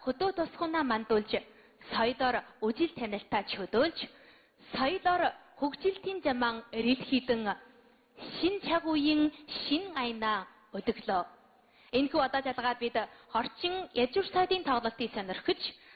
хөдөө тусгунаа мандуулж, соёлоор үжил танилтаа чөлөөлж, соёлоор хөгжилтийн заман эрэлхийдэн шин цаг үеийн шин аянаа өдөглөө. Энэхүү одоо жалгаад бид орчин язгуур сайдын тоглолтыг сонирхож